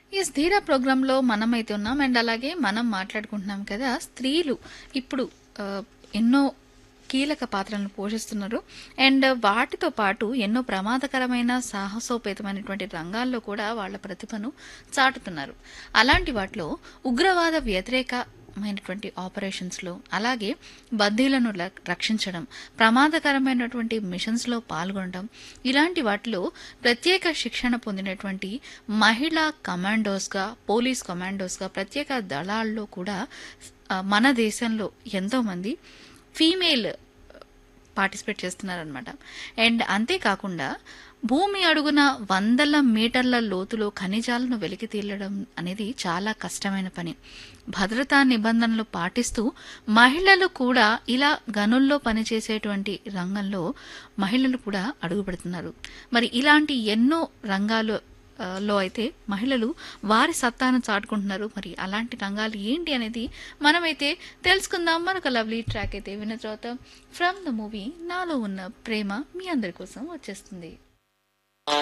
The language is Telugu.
ఈ స్థిర ప్రోగ్రాంలో మనమైతే ఉన్నాం అండ్ అలాగే మనం మాట్లాడుకుంటున్నాం కదా స్త్రీలు ఇప్పుడు ఆ, ఎన్నో కీలక పాత్రలను పోషిస్తున్నారు అండ్ వాటితో పాటు ఎన్నో ప్రమాదకరమైన సాహసోపేతమైనటువంటి రంగాల్లో కూడా వాళ్ళ ప్రతిభను చాటుతున్నారు. అలాంటి వాటిలో ఉగ్రవాద వ్యతిరేకమైనటువంటి ఆపరేషన్స్లో అలాగే బందీలను రక్షించడం, ప్రమాదకరమైనటువంటి మిషన్స్లో పాల్గొనడం, ఇలాంటి వాటిలో ప్రత్యేక శిక్షణ పొందినటువంటి మహిళా కమాండోస్గా, పోలీస్ కమాండోస్గా, ప్రత్యేక దళాల్లో కూడా మన దేశంలో ఎంతోమంది ఫీమేల్ పార్టిసిపేట్ చేస్తున్నారనమాట. అండ్ అంతేకాకుండా భూమి అడుగున వందల మీటర్ల లోతులో ఖనిజాలను వెలికి తీయడం అనేది చాలా కష్టమైన పని. భద్రతా నిబంధనలు పాటిస్తూ మహిళలు కూడా ఇలా గనుల్లో పనిచేసేటువంటి రంగంలో మహిళలు కూడా అడుగుపెడుతున్నారు. మరి ఇలాంటి ఎన్నో రంగాలు లో అయితే మహిళలు వారి సత్తాను చాటుకుంటున్నారు. మరి అలాంటి రంగాలు ఏంటి అనేది మనమైతే తెలుసుకుందాం. మరొక లవ్లీ ట్రాక్ అయితే విన్న తర్వాత ఫ్రమ్ ద మూవీ నాలో ఉన్న ప్రేమ మీ అందరి కోసం వచ్చేస్తుంది.